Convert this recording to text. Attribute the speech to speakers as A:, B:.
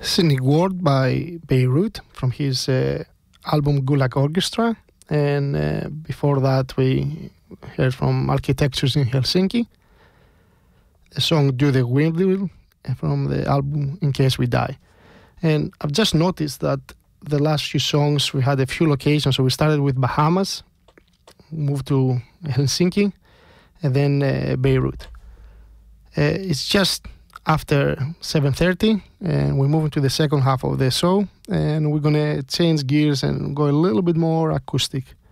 A: Scenic World by Beirut from his album Gulag Orchestra. And before that, we heard from Architectures in Helsinki, the song Do the Wheel from the album In Case We Die. And I've just noticed that the last few songs, we had a few locations. So we started with Bahamas, moved to Helsinki, and then Beirut. It's just after 7:30, and we're moving to the second half of the show, and we're going to change gears and go a little bit more acoustic.